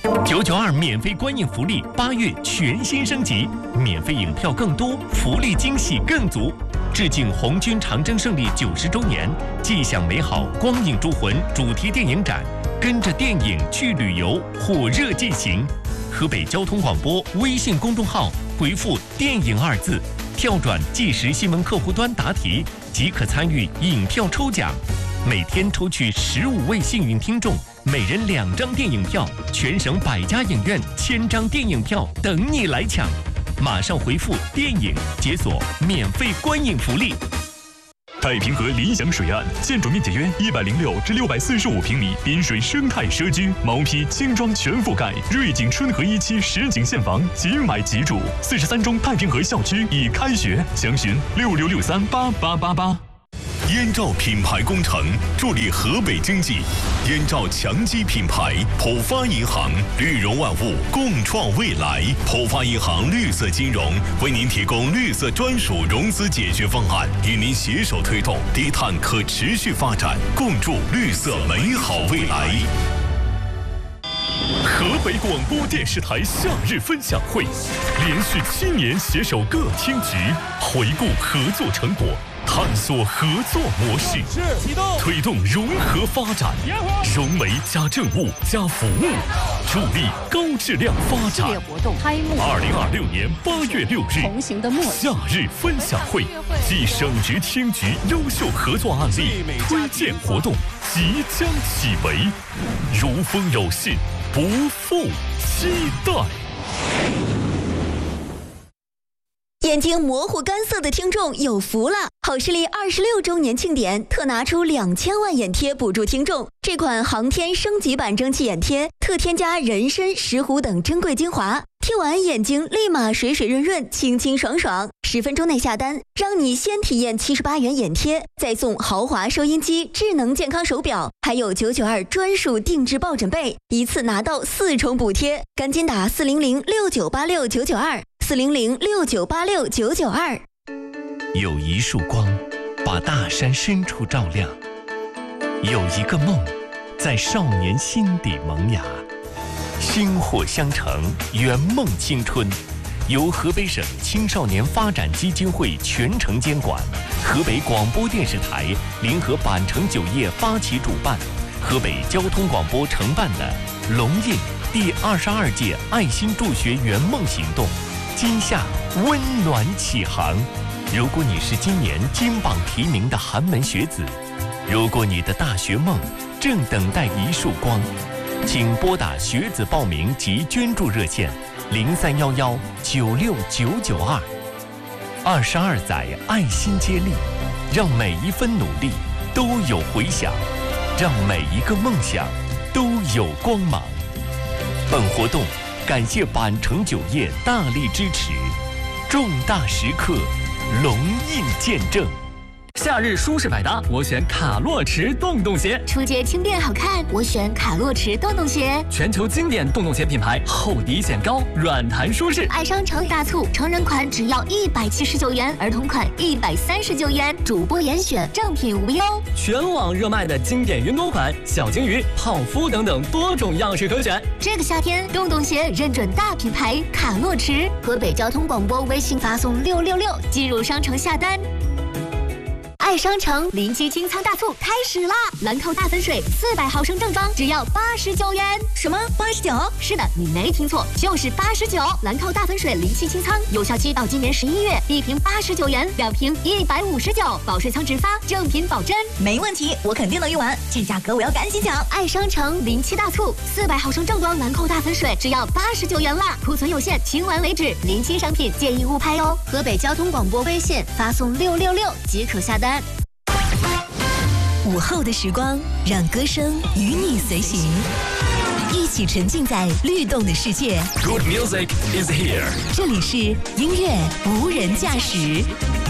992免费观影福利，8月全新升级，免费影票更多，福利惊喜更足。致敬红军长征胜利90周年，既享美好光影铸魂主题电影展，跟着电影去旅游，火热进行。河北交通广播微信公众号回复“电影”2字，跳转即时新闻客户端答题，即可参与影票抽奖。每天抽取15位幸运听众，每人2张电影票，全省100家影院1000张电影票等你来抢。马上回复“电影”解锁免费观影福利。 太平河理想水岸，建筑面积约106至645平米，滨水生态社区，毛坯精装全覆盖，瑞景春和1期实景现房，即买即住。43中太平河校区已开学，详询6663888888。 燕赵品牌工程助力河北经济，燕赵强基品牌，浦发银行，绿融万物，共创未来。浦发银行绿色金融为您提供绿色专属融资解决方案，与您携手推动低碳可持续发展，共筑绿色美好未来。 河北广播电视台夏日分享会，连续7年携手各厅局，回顾合作成果，探索合作模式，推动融合发展，融媒加政务加服务，助力高质量发展。2026年8月6日，夏日分享会暨省局厅局优秀合作案例推荐活动即将启围，如风有信，不负期待。 眼睛模糊干涩的听众有福了！好视力26周年庆典特拿出2000万眼贴补助听众。这款航天升级版蒸汽眼贴特添加人参、石斛等珍贵精华，贴完眼睛立马水水润润、清清爽爽。10分钟内下单，让你先体验78元眼贴，再送豪华收音机、智能健康手表，还有992专属定制抱枕被，一次拿到4重补贴。赶紧打400698699240069869992。 有一束光，把大山深处照亮；有一个梦，在少年心底萌芽。薪火相承，圆梦青春。由河北省青少年发展基金会全程监管，河北广播电视台联合板城酒业发起主办，河北交通广播承办的龙印第22届爱心助学圆梦行动，今夏温暖启航。如果你是今年金榜题名的寒门学子，如果你的大学梦正等待一束光，请拨打学子报名及捐助热线0311969992。22载爱心接力，让每一分努力都有回响，让每一个梦想都有光芒。本活动感谢板城酒业大力支持，重大时刻龙印见证。 夏日舒适百搭，我选卡洛驰洞洞鞋； 出街轻便好看，我选卡洛驰洞洞鞋。 全球经典洞洞鞋品牌，厚底显高，软弹舒适。 爱商城大促，成人款只要179元，儿童款139元，主播严选，正品无忧。 全网热卖的经典云朵款、小金鱼、泡芙等等多种样式可选。 这个夏天，洞洞鞋认准大品牌卡洛驰。河北交通广播微信发送666，进入商城下单。爱商城临期清仓大促开始啦！兰蔻大粉水400毫升正装只要89元。 什么89？ 是的，你没听错，就是89。兰蔻大粉水临期清仓，有效期到今年11月，1瓶89元，2瓶159，保税仓直发，正品保真。 没问题，我肯定能用完，这价格我要赶紧抢！ 爱商城临期大促，400毫升正装兰蔻大粉水只要89元啦，库存有限，清完为止，临期商品建议勿拍哦。河北交通广播微信发送666即可下单。 午后的时光，让歌声与你随行，一起沉浸在律动的世界。 Good music is here。 这里是音乐无人驾驶。